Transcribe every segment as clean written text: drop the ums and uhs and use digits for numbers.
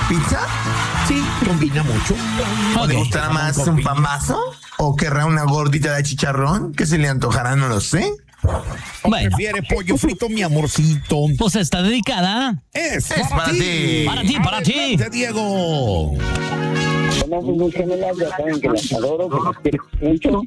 pizza? Sí, combina mucho. ¿O le gustará más un pambazo? ¿O querrá una gordita de chicharrón? ¿Qué se le antojará? No lo sé. Bueno. ¿Prefiere pollo frito, mi amorcito? Pues está dedicada. Es para ti. Para ti. Adelante, Diego. Bueno, pues mis gemelas ya saben que las adoro, que las quiero mucho.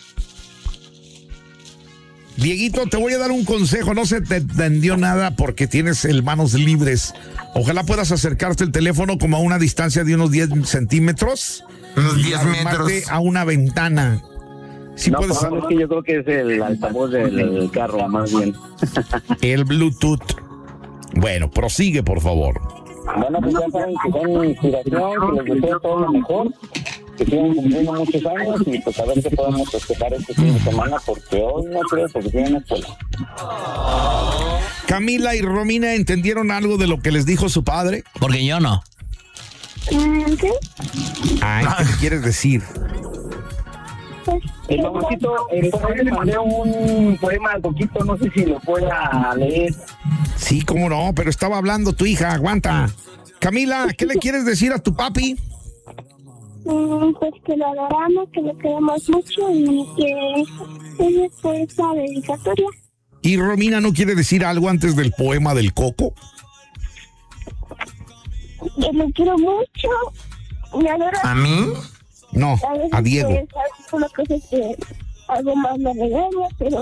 Dieguito, te voy a dar un consejo. No se te entendió nada porque tienes manos libres. Ojalá puedas acercarte el teléfono como a una distancia de unos 10 centímetros. Unos 10 arrimarte metros. a una ventana. Si No, puedes. es que yo creo que es el altavoz del carro, más bien. El Bluetooth. Bueno, prosigue, por favor. Bueno, pues ya saben que son inspiración, que les deseo todo lo mejor, que sigan cumpliendo muchos años y pues a ver qué podemos festejar este fin de semana, porque hoy no creo porque tienen escuela. Camila y Romina, ¿entendieron algo de lo que les dijo su padre? Porque yo no. ¿Qué? Ay, ¿qué le quieres decir? Mamacito, por ahí le mandé un poema al Coquito, no sé si lo pueda leer. Sí, cómo no, pero estaba hablando tu hija, aguanta. Camila, ¿qué le quieres decir a tu papi? Pues que lo adoramos, que lo queremos mucho y que es pues la dedicatoria. ¿Y Romina no quiere decir algo antes del poema del Coco? Que lo quiero mucho, me adoro. ¿A mí? No, a Diego. Pues, una cosa es que algo más me regaña, pero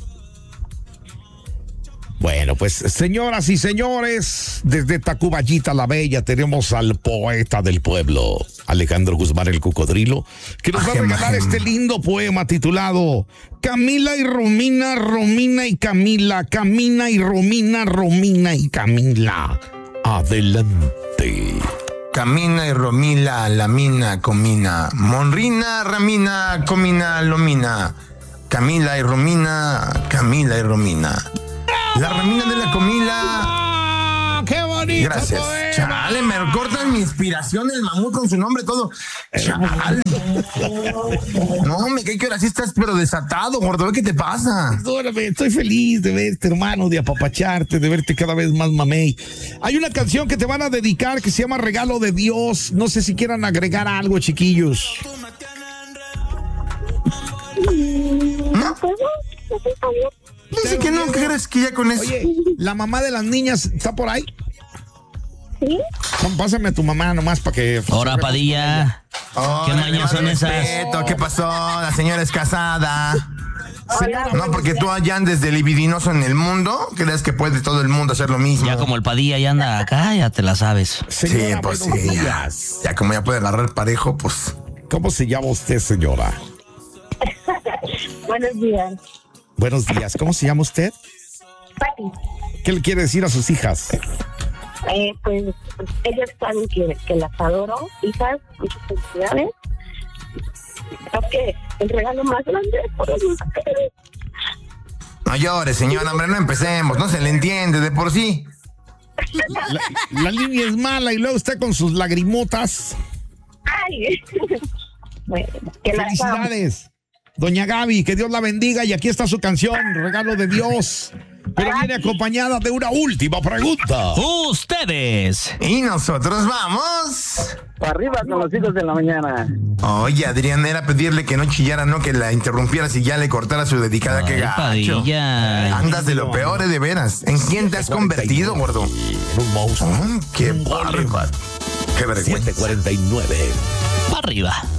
Bueno, pues señoras y señores, desde Tacuballita la Bella tenemos al poeta del pueblo, Alejandro Guzmán el Cocodrilo, que nos va a regalar este lindo poema titulado Camila y Romina, Romina y Camila, Camina y Romina, Romina y Camila. Adelante. Camina y Romila, Lamina, Comina, Monrina, Ramina, Comina, Lomina, Camila y Romina, Camila y Romina. La Ramina de la Comila. ¡Qué bonito! Gracias. Poema. Chale, me cortan mi inspiración el mamut con su nombre todo. Chale. No, me cae que ahora sí estás pero desatado, gordo. ¿Qué te pasa? Perdóname, estoy feliz de verte, hermano, de apapacharte, de verte cada vez más mamey. Hay una canción que te van a dedicar que se llama Regalo de Dios. No sé si quieran agregar algo, chiquillos. no puedo, no está bien. Dice que no, ¿qué crees que ya con eso? Oye, ¿la mamá de las niñas está por ahí? ¿Sí? Pásame a tu mamá nomás para que... Ahora, Padilla. ¿Qué mañas son esas? Respeto, ¿qué pasó? La señora es casada. Hola, No, porque tú allá andes de libidinoso en el mundo, crees que puede todo el mundo hacer lo mismo. Ya como el Padilla ya anda acá, ya te la sabes. Sí, Señora, pues buenos sí. Ya, días. ya como ya puede agarrar parejo, pues. ¿Cómo se llama usted, señora? buenos días. Buenos días. ¿Cómo se llama usted? Pati, ¿Qué le quiere decir a sus hijas? pues ellas saben que las adoro, hijas, muchas felicidades. Creo que el regalo más grande es por ellos. No llores, señora, hombre, no empecemos. No se le entiende de por sí. La línea es mala y luego usted con sus lagrimotas. Ay, bueno, que las amo. Felicidades. Doña Gaby, que Dios la bendiga y aquí está su canción, Regalo de Dios. Pero viene acompañada de una última pregunta. Ustedes. Y nosotros vamos. Para arriba con los hijos de la mañana. Oye, Adrián, era pedirle que no chillara, no que la interrumpiera si ya le cortara su dedicada. Qué Ay, gacho. Padilla. Andas de lo peor, de veras. ¿En quién te has convertido, gordo? En un monstruo. Qué bárbaro. Qué vergüenza. 7:49. Para arriba.